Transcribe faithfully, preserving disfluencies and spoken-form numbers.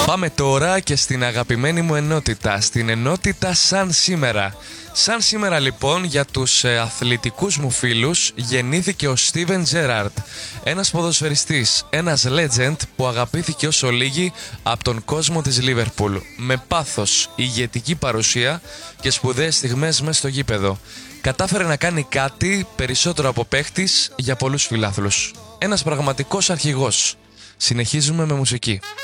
Πάμε τώρα και στην αγαπημένη μου ενότητα, στην ενότητα σαν σήμερα. Σαν σήμερα λοιπόν για τους ε, αθλητικούς μου φίλους γεννήθηκε ο Στίβεν Τζέραρντ, ένας ποδοσφαιριστής, ένας legend που αγαπήθηκε όσο λίγοι από τον κόσμο της Λίβερπουλ, με πάθος, ηγετική παρουσία και σπουδαίες στιγμές μέσα στο γήπεδο. Κατάφερε να κάνει κάτι περισσότερο από παίχτης για πολλούς φιλάθλους. Ένας πραγματικός αρχηγός. Συνεχίζουμε με μουσική.